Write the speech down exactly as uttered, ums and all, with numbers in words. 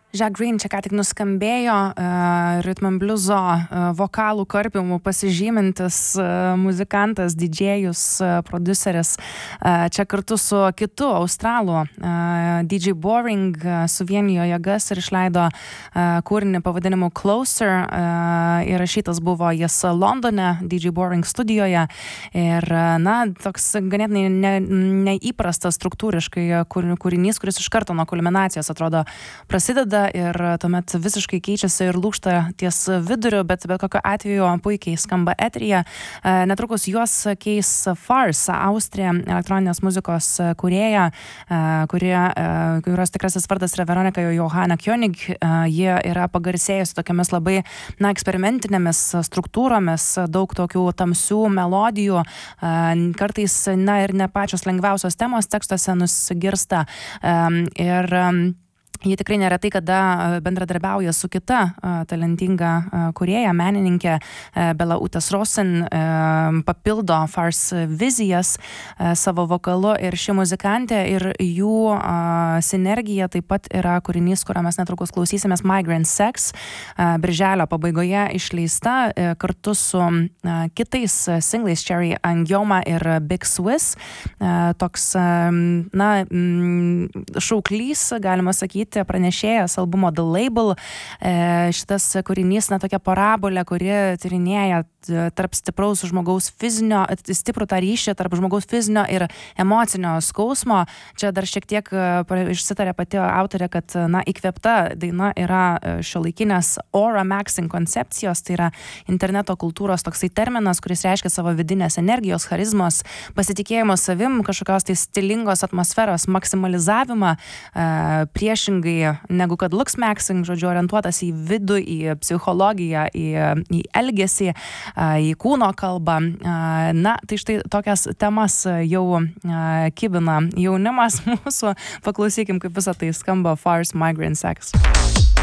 Jack Green čia ką tik nuskambėjo, uh, rhythm and blueso uh, vokalų karpimų pasižymintis uh, muzikantas, didžėjus, uh, produceris, uh, čia kartu su kitu australu uh, D J Boring uh, suvienijo jėgas ir išleido uh, kūrinį pavadinimu Closer, uh, įrašytas buvo jis Londone, D J Boring studijoje ir, uh, na, toks ganėtinai ne, neįprastas struktūriškai kūrinys, kuris iš karto nuo kulminacijos atrodo prasideda ir tuomet visiškai keičiasi ir lūžta ties viduriu, bet bet kokio atveju puikiai skamba eteryje. Netrukus juos keis Farce, Austrija, elektroninės muzikos kūrėja, kurie, kurios tikrasis vardas yra Veronika Johanna König. Jie yra pagarsėjusi tokiamis labai, na, eksperimentinėmis struktūromis, daug tokių tamsių melodijų, kartais, na, ir ne pačios lengviausios temos tekstuose nusigirsta. Ir Jie tikrai neretai, kada bendradarbiauja su kita uh, talentinga uh, kūrėja, menininkė uh, Bella Utas Rosen, uh, papildo Farce vizijas uh, savo vokalu ir ši muzikantė ir jų uh, sinergija taip pat yra kūrinys, kurio mes netrukus klausysimės, Migrant Sex, uh, birželio pabaigoje išleista uh, kartu su uh, kitais singlais Cherry Angioma ir Big Swiss. Uh, toks, um, na, mm, šauklys, galima sakyti, pranešėjas albumo The Label. Šitas kūrinys, na, tokia parabolė, kuri tyrinėja tarp stipraus žmogaus fizinio, stiprų tą ryšį tarp žmogaus fizinio ir emocinio skausmo. Čia dar šiek tiek išsitarė pati autorė, kad, na, įkvėpta daina yra šiuolaikinės aura maxing koncepcijos, tai yra interneto kultūros toksai terminas, kuris reiškia savo vidinės energijos, charizmos, pasitikėjimo savim, kažkokios tai stilingos atmosferos maksimalizavimą, priešingai negu kad looks maxing, žodžiu, orientuotas į vidų, į psichologiją, į, į elgesį, į kūno kalbą. Na, tai štai tokias temas jau kibina jaunimas mūsų. Paklausykim, kaip visą tai skamba Farce, Migrant Sex.